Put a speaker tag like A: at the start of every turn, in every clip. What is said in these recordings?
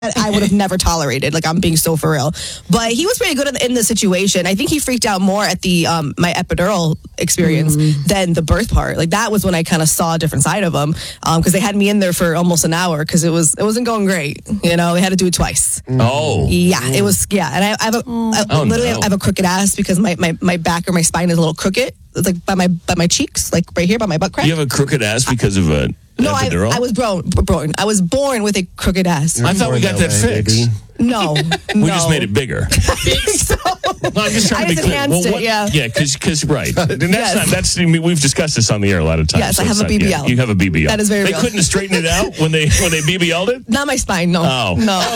A: I would have never tolerated. Like, I'm being so for real. But he was pretty good in the situation. I think he freaked out more at the my epidural experience than the birth part. Like, that was when I kind of saw a different side of him, because they had me in there for almost an hour because it wasn't going great. You know, they had to do it twice.
B: Oh,
A: yeah, it was. Yeah, and I have I have a crooked ass because my back or my spine is a little crooked. It's like by my cheeks, like right here by my butt crack.
B: You have a crooked ass because of a
A: no,
B: epidural?
A: I was born. I was born with a crooked ass.
B: I thought we got that fixed.
A: No,
B: we just made it bigger.
A: So,
B: no, I'm just trying to be clear.
A: Enhanced it, yeah,
B: because right. And that's we've discussed this on the air a lot of times.
A: Yes, so I have a BBL.
B: Yeah, you have a BBL.
A: That is very
B: They
A: real.
B: couldn't straighten it out when they BBL'd it?
A: Not my spine, no.
B: Oh.
A: No.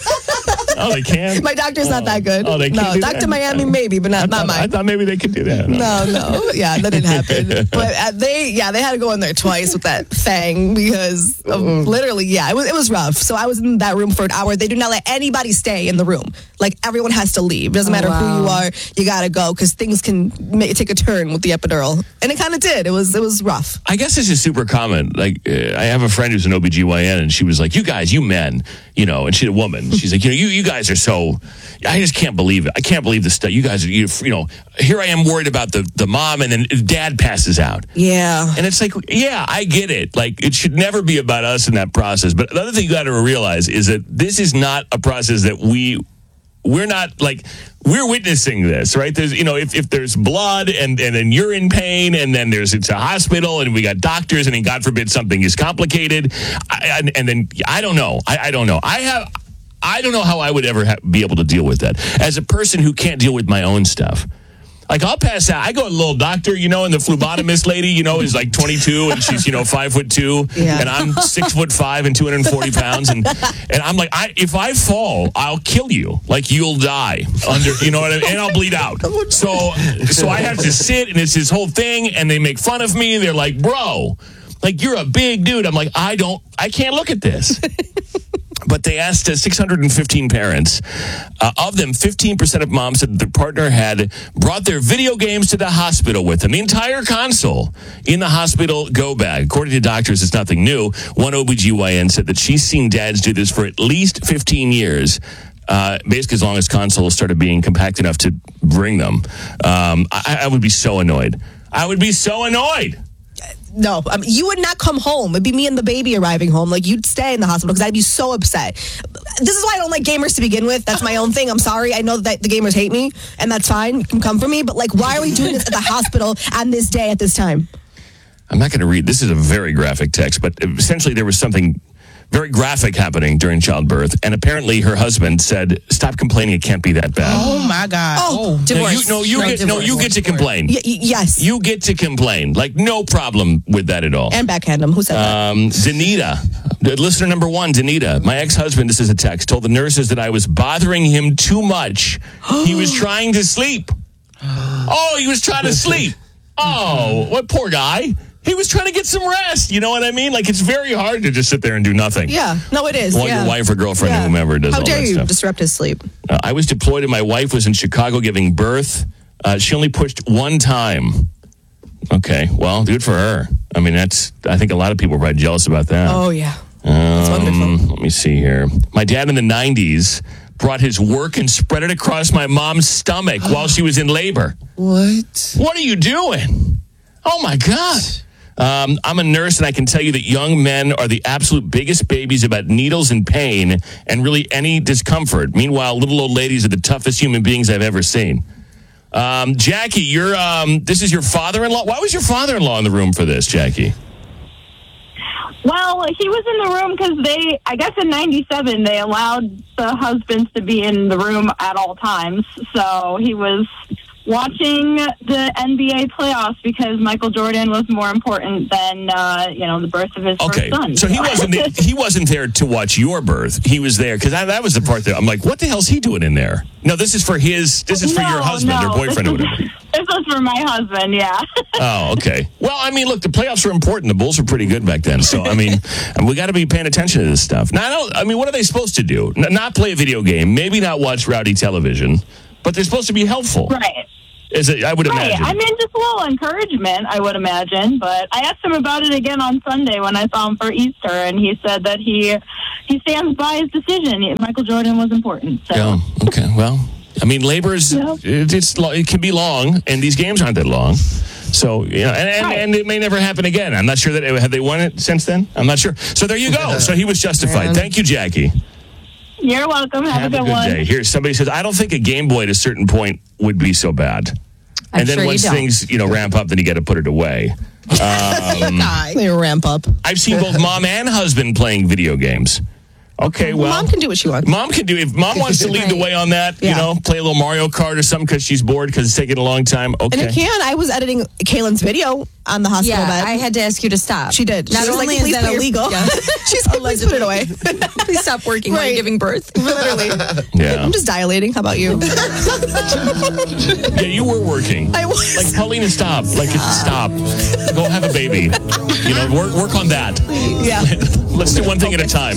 B: They can't?
A: My doctor's not that good.
B: Oh, they can't do
A: Dr.
B: that?
A: Miami maybe, but not mine.
B: I thought maybe they could do that.
A: No. Yeah, that didn't happen. But they had to go in there twice with that thing because literally, it was rough. So I was in that room for an hour. They do not let anybody stay in the room. Like, everyone has to leave. Doesn't matter who you are, you gotta go because things can take a turn with the epidural. And it kind of did. It was rough.
B: I guess this is super common. Like, I have a friend who's an OBGYN, and she was like, you guys, you men, and she's a woman. She's like, you guys are so, I just can't believe it. I can't believe this stuff. You guys are, here I am worried about the mom, and then dad passes out.
A: Yeah.
B: And it's like, yeah, I get it. Like, it should never be about us in that process. But the other thing you got to realize is that this is not a process that we're not, like, we're witnessing this, right? There's, if there's blood and then you're in pain and then it's a hospital and we got doctors and then God forbid something is complicated. And then I don't know. I don't know. I don't know how I would ever be able to deal with that as a person who can't deal with my own stuff. Like, I'll pass out. I go to a little doctor, and the phlebotomist lady, is like 22 and she's, 5'2", and I'm 6'5" and 240 pounds. And I'm like, if I fall, I'll kill you. Like, you'll die under, what I mean? And I'll bleed out. So I have to sit, and it's this whole thing, and they make fun of me. They're like, bro, like, you're a big dude. I'm like, I can't look at this. But they asked 615 parents. Of them, 15% of moms said their partner had brought their video games to the hospital with them. The entire console in the hospital go bag. According to doctors, it's nothing new. One OBGYN said that she's seen dads do this for at least 15 years. Basically, as long as consoles started being compact enough to bring them. I would be so annoyed.
A: No, you would not come home. It'd be me and the baby arriving home. Like, you'd stay in the hospital because I'd be so upset. This is why I don't like gamers to begin with. That's my own thing. I'm sorry. I know that the gamers hate me, and that's fine. You can come for me. But, like, why are we doing this at the hospital on this day at this time?
B: I'm not going to read. This is a very graphic text, but essentially there was something very graphic happening during childbirth, and apparently her husband said, "Stop complaining. It can't be that bad."
C: Oh my God!
A: Divorce.
B: You get to complain.
A: Yes,
B: you get to complain. Like, no problem with that at all.
A: And backhand him. Who said that?
B: Danita, listener number one, Danita. My ex-husband, this is a text, told the nurses that I was bothering him too much. He was trying to sleep. He was trying to sleep. Oh, what poor guy. He was trying to get some rest. You know what I mean? Like, it's very hard to just sit there and do nothing.
A: Yeah. No, it is.
B: While your wife or girlfriend or whomever does all that stuff.
A: How dare you disrupt his sleep?
B: I was deployed and my wife was in Chicago giving birth. She only pushed one time. Okay. Well, good for her. I mean, I think a lot of people are probably jealous about that.
A: Oh, yeah. That's wonderful.
B: Let me see here. My dad in the 90s brought his work and spread it across my mom's stomach while she was in labor.
C: What?
B: What are you doing? Oh, my God. I'm a nurse, and I can tell you that young men are the absolute biggest babies about needles and pain and really any discomfort. Meanwhile, little old ladies are the toughest human beings I've ever seen. Jackie, this is your father-in-law? Why was your father-in-law in the room for this, Jackie?
D: Well, he was in the room because I guess in 97, they allowed the husbands to be in the room at all times. So he was watching the NBA playoffs because Michael Jordan was more important than the birth of his first son.
B: So he wasn't there to watch your birth. He was there because that was the part that I'm like, what the hell's he doing in there? No, this is for your husband or boyfriend or whatever.
D: This was for my husband, yeah.
B: Oh, okay. Well, I mean, look, the playoffs were important. The Bulls were pretty good back then. So, I mean, we got to be paying attention to this stuff. Now, what are they supposed to do? Not play a video game, maybe not watch rowdy television, but they're supposed to be helpful.
D: Right.
B: I would
D: Right.
B: imagine.
D: I mean, just a little encouragement, I would imagine. But I asked him about it again on Sunday when I saw him for Easter, and he said that he stands by his decision. Michael Jordan was important. So.
B: Yeah. Okay. Well, I mean, labor's it can be long, and these games aren't that long. So, and it may never happen again. I'm not sure that have they won it since then. I'm not sure. So there you go. So he was justified. Thank you, Jackie.
D: You're welcome. Have a good one.
B: Day. Here, somebody says, I don't think a Game Boy at a certain point would be so bad. And then once things, ramp up, then you got to put it away.
A: They ramp up.
B: I've seen both mom and husband playing video games. Okay, well,
A: Mom can do what she wants.
B: Mom can do. If mom wants to lead the way on that, play a little Mario Kart or something because she's bored because it's taking a long time. Okay,
A: and it can. I was editing Kaylin's video on the hospital bed.
C: I had to ask you to stop.
A: She did.
C: Not
A: she was
C: only
A: like,
C: is that
A: illegal. She's like, please put it away.
C: Please stop working while you're giving birth.
A: Literally.
B: Yeah.
A: I'm just dilating. How about you?
B: Yeah, you were working.
A: I was.
B: Like, Paulina, stop. Stop. Go have a baby. Work on that.
A: Yeah.
B: Let's do one thing at a time.